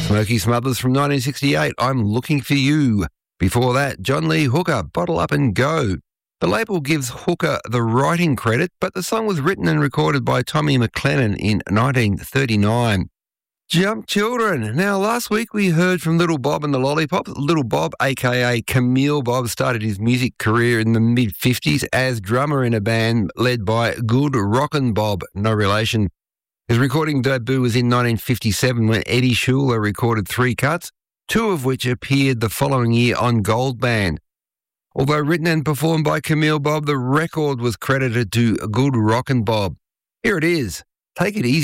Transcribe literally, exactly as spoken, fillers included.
Smokey Smothers from nineteen sixty-eight, I'm Looking for You. Before that, John Lee Hooker, Bottle Up and Go. The label gives Hooker the writing credit, but the song was written and recorded by Tommy McLennan in nineteen thirty-nine. Jump Children. Now, last week we heard from Little Bob and the Lollipops. Little Bob, a k a. Camille Bob, started his music career in the mid-fifties as drummer in a band led by Good Rockin' Bob, no relation. His recording debut was in nineteen fifty-seven when Eddie Schuler recorded three cuts, two of which appeared the following year on Gold Band. Although written and performed by Camille Bob, the record was credited to Good Rockin' Bob. Here it is. Take it easy.